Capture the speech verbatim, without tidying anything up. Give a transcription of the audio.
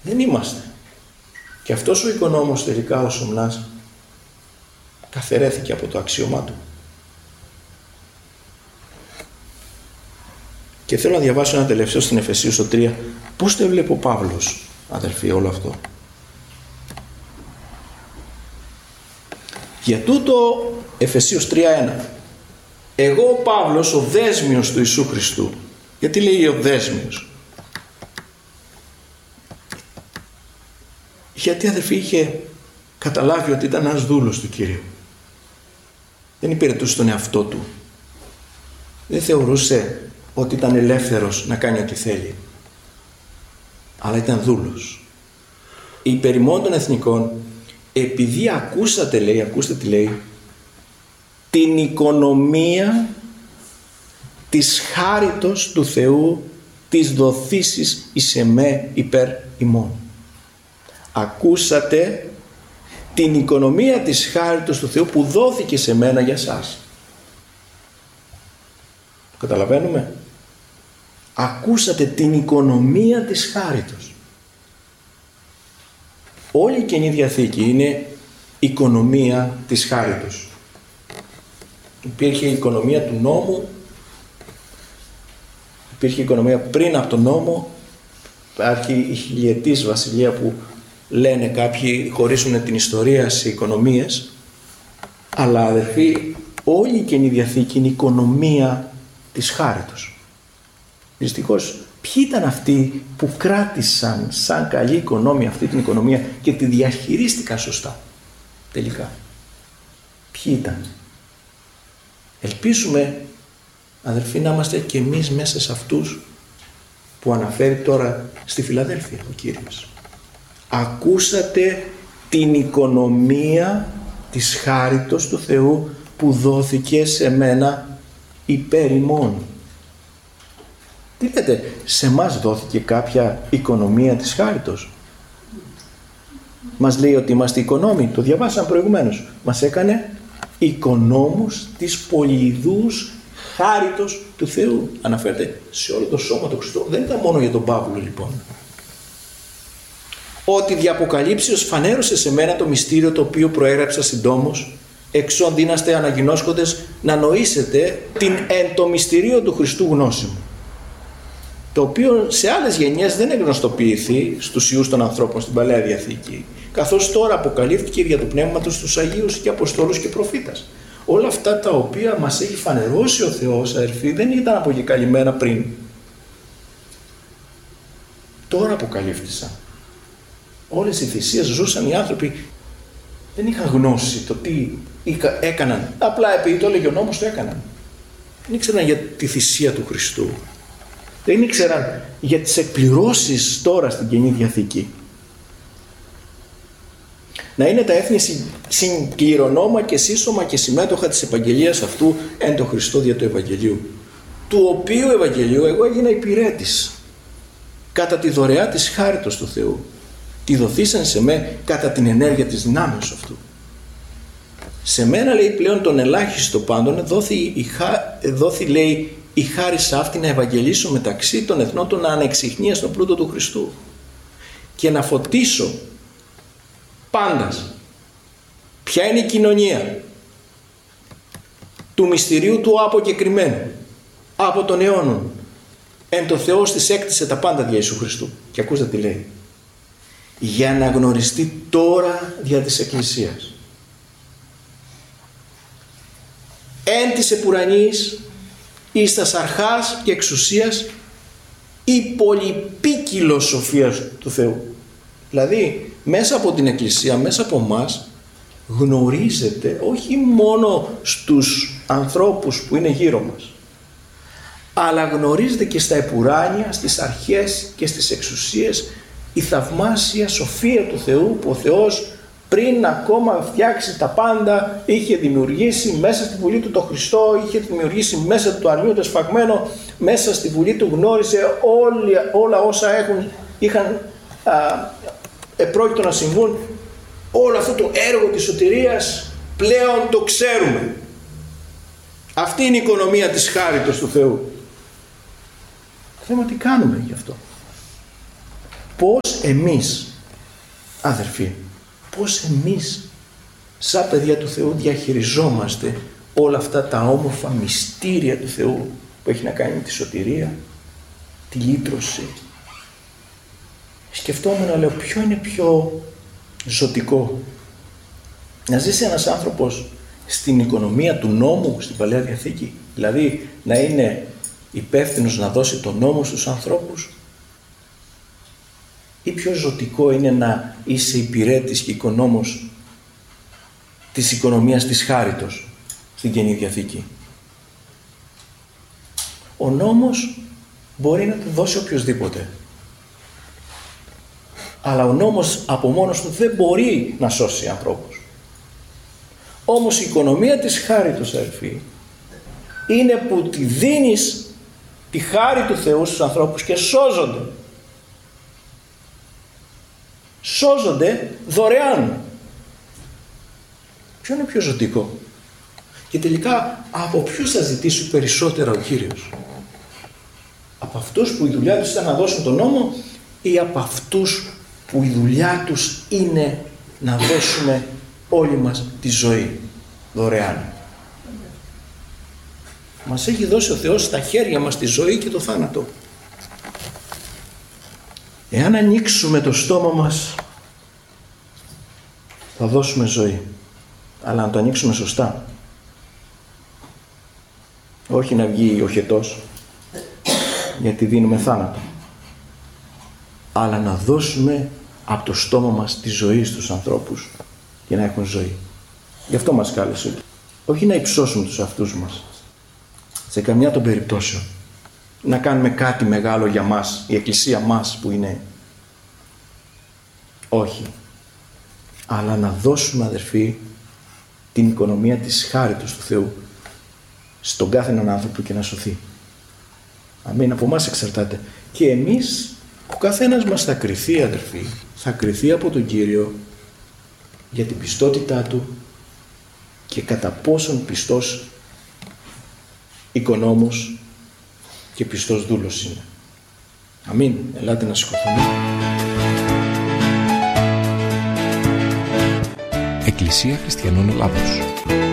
Δεν είμαστε. Και αυτός ο οικονόμος τελικά ο Σομνάς καθαιρέθηκε από το αξίωμά του. Και θέλω να διαβάσω ένα τελευταίο στην Εφεσίους το τρία. Πώς το έβλεπε ο Παύλος, αδελφοί, όλο αυτό. Για τούτο Εφεσίους τρία ένα. Εγώ ο Παύλος, ο δέσμιος του Ιησού Χριστού. Γιατί λέει ο δέσμιος? Γιατί, αδελφοί, είχε καταλάβει ότι ήταν ένας δούλος του Κυρίου. Δεν υπηρετούσε τον εαυτό του. Δεν θεωρούσε ότι ήταν ελεύθερος να κάνει ό,τι θέλει. Αλλά ήταν δούλος. Υπερ ημών των εθνικών, επειδή ακούσατε, λέει, ακούστε τι λέει, την οικονομία της χάριτος του Θεού, της δοθήσης εις εμέ υπέρ ημών. Ακούσατε την οικονομία της χάριτος του Θεού που δόθηκε σε μένα για σας. Καταλαβαίνουμε? Ακούσατε την οικονομία της χάριτος. Όλη η Καινή Διαθήκη είναι οικονομία της χάριτος. Υπήρχε η οικονομία του νόμου, υπήρχε η οικονομία πριν από τον νόμο, υπάρχει η χιλιετής βασιλεία που λένε κάποιοι, χωρίσουν την ιστορία σε οικονομίες, αλλά αδερφοί, όλη η Καινή Διαθήκη είναι οικονομία της χάριτος. Δυστυχώς, ποιοι ήταν αυτοί που κράτησαν σαν καλή οικονόμια αυτή την οικονομία και τη διαχειρίστηκαν σωστά τελικά? Ποιοι ήταν? Ελπίζουμε, αδερφοί, να είμαστε και εμείς μέσα σε αυτούς που αναφέρει τώρα στη Φιλαδέλφεια ο Κύριος. Ακούσατε την οικονομία της χάριτος του Θεού που δόθηκε σε μένα υπέρ ημών. Τι λέτε, σε μας δόθηκε κάποια οικονομία της χάριτος? Μας λέει ότι είμαστε οικονόμοι, το διαβάσαμε προηγουμένως. Μας έκανε οικονόμους της πολυειδούς χάριτος του Θεού. Αναφέρεται σε όλο το σώμα του Χριστού. Δεν ήταν μόνο για τον Παύλο, λοιπόν. Ότι δι' αποκαλύψεως φανέρωσε σε μένα το μυστήριο το οποίο προέγραψα συντόμως, εξών δύναστε αναγινώσκοντες να νοήσετε την εν το μυστηρίο του Χριστού γνώση μου, το οποίο σε άλλες γενιές δεν εγνωστοποιηθεί στους ιούς των ανθρώπων στην Παλαιά Διαθήκη, καθώς τώρα αποκαλύφθηκε για το πνεύμα του στους Αγίους και Αποστόλους και Προφήτας. Όλα αυτά τα οποία μας έχει φανερώσει ο Θεός, αδερφοί, δεν ήταν αποκαλυμμένα πριν. Τώρα αποκαλύφθησαν. Όλες οι θυσίες ζούσαν οι άνθρωποι, δεν είχαν γνώση το τι έκαναν. Απλά επειδή το έλεγε ο νόμος το έκαναν. Δεν ήξεραν για τη θυσία του Χριστού. Δεν ήξεραν για τις εκπληρώσεις τώρα στην Καινή Διαθήκη. Να είναι τα έθνη συγκληρονόμα και σύσσωμα και συμμέτοχα της επαγγελίας αυτού εν το Χριστό δια του Ευαγγελίου. Του οποίου Ευαγγελίου εγώ έγινα υπηρέτης κατά τη δωρεά της χάριτος του Θεού. Τη δοθήσαν σε με κατά την ενέργεια της δυνάμεως αυτού. Σε μένα, λέει, πλέον τον ελάχιστο πάντων δόθη, η χα... δόθη λέει η χάρις αυτή να ευαγγελίσω μεταξύ των εθνών των ανεξιχνία στον πλούτο του Χριστού και να φωτίσω πάντας ποια είναι η κοινωνία του μυστηρίου του αποκεκριμένου από τον αιώνων εν το Θεός της έκτισε τα πάντα δια Ιησού Χριστού. Και ακούστε τι λέει, για να γνωριστεί τώρα δια της Εκκλησίας εν της επουρανής εις τας αρχάς και εξουσίας η πολυπίκυλος σοφίας του Θεού. Δηλαδή μέσα από την Εκκλησία, μέσα από μας γνωρίζεται όχι μόνο στους ανθρώπους που είναι γύρω μας, αλλά γνωρίζεται και στα επουράνια, στις αρχές και στις εξουσίες η θαυμάσια σοφία του Θεού που ο Θεός πριν ακόμα φτιάξει τα πάντα είχε δημιουργήσει μέσα στη Βουλή του το Χριστό, είχε δημιουργήσει μέσα του το αρνείο το σφαγμένο, μέσα στη Βουλή του γνώριζε όλα, όλα όσα έχουν, είχαν α, επρόκειτο να συμβούν. Όλο αυτό το έργο της σωτηρίας πλέον το ξέρουμε. Αυτή είναι η οικονομία της χάριτος του Θεού. Το θέμα τι κάνουμε γι' αυτό. πώς εμείς, αδερφοί, πώς εμείς σαν παιδιά του Θεού διαχειριζόμαστε όλα αυτά τα όμορφα μυστήρια του Θεού που έχει να κάνει με τη σωτηρία, τη λύτρωση. Σκεφτόμουν να λέω ποιο είναι πιο ζωτικό, να ζήσει ένας άνθρωπος στην οικονομία του νόμου στην Παλαιά Διαθήκη, δηλαδή να είναι υπεύθυνος να δώσει τον νόμο στους ανθρώπους, ή πιο ζωτικό είναι να είσαι υπηρέτης και οικονόμος της οικονομίας της χάριτος στην Καινή Διαθήκη. Ο νόμος μπορεί να του δώσει οποιοσδήποτε, αλλά ο νόμος από μόνος του δεν μπορεί να σώσει ανθρώπους. Όμως η οικονομία της χάριτος, αδελφοί, είναι που τη δίνεις τη χάρη του Θεού στους ανθρώπους και σώζονται. Σώζονται δωρεάν. Ποιο είναι πιο ζωτικό? Και τελικά από ποιους θα ζητήσει περισσότερα ο Κύριος? Από αυτούς που η δουλειά τους ήταν να δώσουν τον νόμο, ή από αυτούς που η δουλειά τους είναι να δώσουμε όλοι μας τη ζωή δωρεάν? Μας έχει δώσει ο Θεός στα χέρια μας τη ζωή και το θάνατο. Εάν ανοίξουμε το στόμα μας, θα δώσουμε ζωή. Αλλά αν το ανοίξουμε σωστά, όχι να βγει ο χετός, γιατί δίνουμε θάνατο, αλλά να δώσουμε από το στόμα μας τη ζωή στους ανθρώπους και να έχουν ζωή. Γι' αυτό μας κάλεσε. Όχι να υψώσουμε τους αυτούς μας, σε καμιά των περιπτώσεων, να κάνουμε κάτι μεγάλο για μας, η Εκκλησία μας που είναι. Όχι. Αλλά να δώσουμε, αδερφοί, την οικονομία της χάριτος του Θεού στον κάθε έναν άνθρωπο και να σωθεί. Αμήν, από εμάς εξαρτάται. Και εμείς, ο καθένας μας θα κριθεί, αδερφοί, θα κριθεί από τον Κύριο για την πιστότητά Του και κατά πόσον πιστός οικονόμος και πιστός δούλος είναι. Αμήν. Ελάτε να σηκωθούμε. Εκκλησία Χριστιανών Ελλάδος.